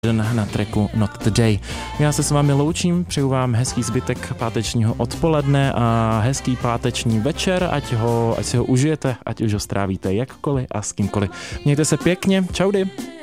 na tracku Not Today. Já se s vámi loučím, přeju vám hezký zbytek pátečního odpoledne a hezký páteční večer, ať si ho užijete, ať už ho strávíte jakkoliv a s kýmkoliv. Mějte se pěkně, čaudy.